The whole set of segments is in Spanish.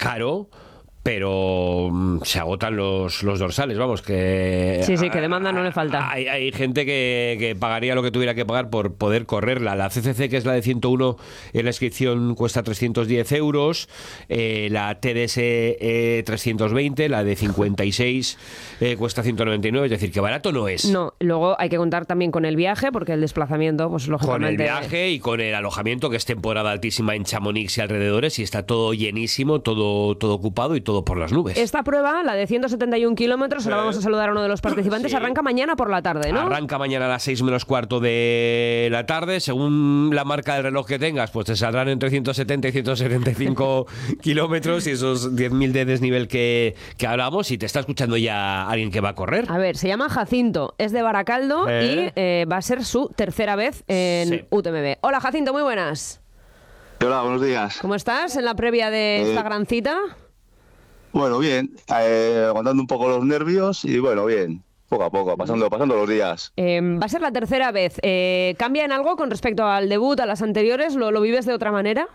caro, pero se agotan los dorsales, vamos, que... Sí, que demanda no le falta. Hay gente que pagaría lo que tuviera que pagar por poder correrla. La CCC, que es la de 101, en la inscripción cuesta 310 euros, la TDS 320, la de 56 cuesta 199, es decir, que barato no es. No, luego hay que contar también con el viaje, porque el desplazamiento, pues lógicamente... Con el viaje y con el alojamiento, que es temporada altísima en Chamonix y alrededores, y está todo llenísimo, todo ocupado y todo por las nubes. Esta prueba, la de 171 kilómetros, ahora vamos a saludar a uno de los participantes, sí. Arranca mañana por la tarde, ¿no? Arranca mañana a las 6 menos cuarto de la tarde. Según la marca del reloj que tengas, pues te saldrán entre 170 y 175 kilómetros y esos 10.000 de desnivel que hablamos. Y te está escuchando ya alguien que va a correr. A ver, se llama Jacinto, es de Baracaldo y va a ser su tercera vez en UTMB. Hola Jacinto, muy buenas. Hola, buenos días. ¿Cómo estás en la previa de esta gran cita? Bueno, bien, aguantando un poco los nervios y bueno, bien, poco a poco, pasando los días. Va a ser la tercera vez. ¿Cambia en algo con respecto al debut, a las anteriores? ¿Lo vives de otra manera?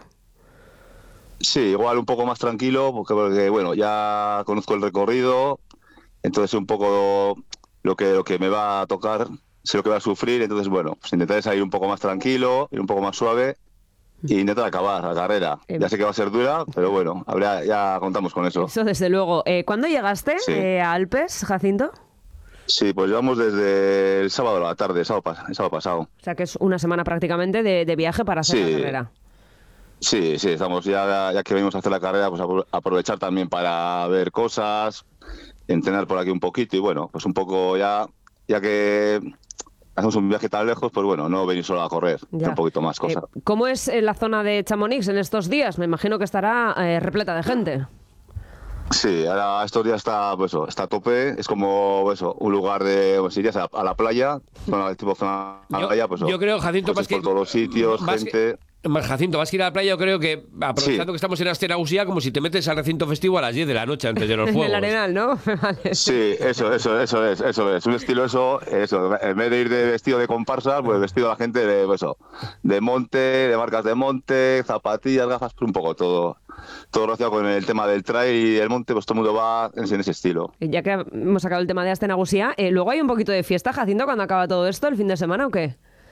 Sí, igual un poco más tranquilo, porque bueno, ya conozco el recorrido, entonces un poco lo que me va a tocar, sé lo que va a sufrir, entonces bueno, pues intentaré salir un poco más tranquilo, ir un poco más suave. Y intentar acabar la carrera. Ya sé que va a ser dura, pero bueno, ya contamos con eso. Eso desde luego. ¿Cuándo llegaste a Alpes, Jacinto? Sí, pues llevamos desde el sábado a la tarde, el sábado pasado. O sea que es una semana prácticamente de viaje para hacer la carrera. Sí, estamos ya que venimos a hacer la carrera, pues aprovechar también para ver cosas, entrenar por aquí un poquito y bueno, pues un poco ya que... hacemos un viaje tan lejos, pues bueno, no venir solo a correr, un poquito más cosas. ¿Cómo es la zona de Chamonix en estos días? Me imagino que estará repleta de gente. Sí, ahora estos días está a tope, es como un lugar de, pues irías a la playa, tipo zona de la playa, pues yo creo, Jacinto, pues por todos los sitios, gente... Jacinto, vas a ir a la playa, yo creo que aprovechando que estamos en Astenausia, como si te metes al recinto festivo a las 10 de la noche antes de los fuegos. En el Arenal, ¿no? Vale. Sí, eso es, un estilo eso, en vez de ir de vestido de comparsa, pues vestido a la gente de monte, de marcas de monte, zapatillas, gafas, un poco todo relacionado con el tema del trail y el monte, pues todo el mundo va en ese estilo. Ya que hemos sacado el tema de Astenausia, luego hay un poquito de fiesta, Jacinto, cuando acaba todo esto, el fin de semana, ¿o qué?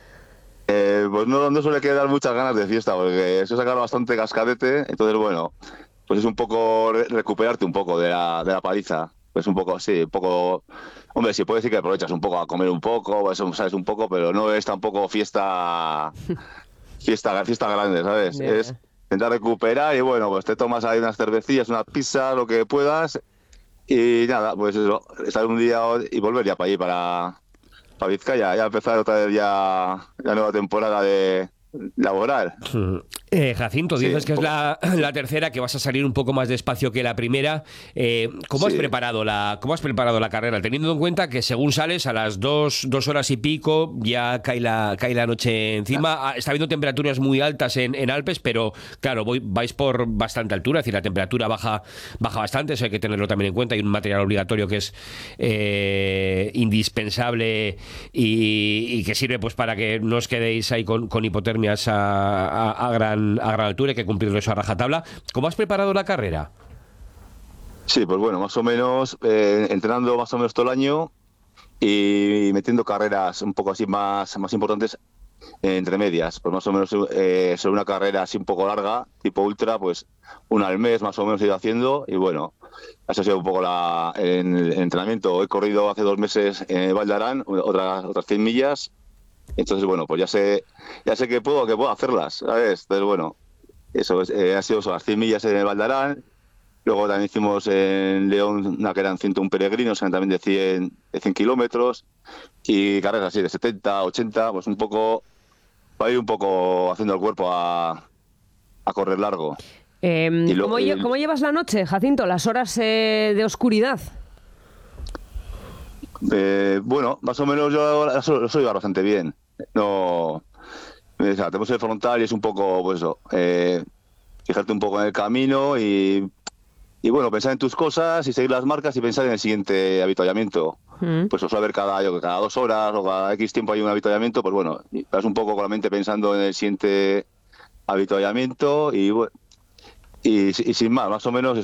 Pues no suele quedar muchas ganas de fiesta, porque eso sacar bastante cascadete, entonces bueno, pues es un poco recuperarte un poco de la paliza, pues un poco, sí, un poco, hombre, si puedes decir que aprovechas un poco a comer un poco, eso sabes un poco, pero no es tampoco fiesta grande, ¿sabes? Yeah. Es intentar recuperar y bueno, pues te tomas ahí unas cervecillas, una pizza, lo que puedas y nada, pues eso, estar un día y volver ya para allí, para Vizcaya, ya empezar otra vez la nueva temporada laboral. Jacinto, dices que es la tercera, que vas a salir un poco más despacio que la primera. ¿Cómo has preparado la carrera? Teniendo en cuenta que según sales a las 2 horas y pico ya cae la noche encima. Está habiendo temperaturas muy altas en Alpes, pero claro, vais por bastante altura, es decir, la temperatura baja bastante, eso hay que tenerlo también en cuenta. Hay un material obligatorio que es indispensable y que sirve pues para que no os quedéis ahí con hipotermias a gran altura, hay que cumplirlo eso a rajatabla. ¿Cómo has preparado la carrera? Sí, pues bueno, más o menos entrenando más o menos todo el año y metiendo carreras un poco así más importantes entre medias, pues más o menos sobre una carrera así un poco larga, tipo ultra, pues una al mes más o menos he ido haciendo y bueno, eso ha sido un poco en el entrenamiento. He corrido hace 2 meses en Val d'Aran, otras 100 millas. Entonces, bueno, pues ya sé que puedo hacerlas, ¿sabes? Entonces, bueno, eso ha sido las 100 millas en el Val d'Aran. Luego también hicimos en León una que eran 101 peregrinos, también de 100 kilómetros. Y carreras así de 70, 80, pues un poco, va a ir un poco haciendo el cuerpo a correr largo. ¿Cómo llevas la noche, Jacinto? Las horas de oscuridad. Bueno, más o menos yo lo soy bastante bien. No, tenemos el frontal y es un poco, pues eso, fijarte un poco en el camino y bueno, pensar en tus cosas y seguir las marcas y pensar en el siguiente avituallamiento. Pues os va a ver cada 2 horas o cada X tiempo hay un avituallamiento, pues bueno, vas un poco con la mente pensando en el siguiente avituallamiento y sin más o menos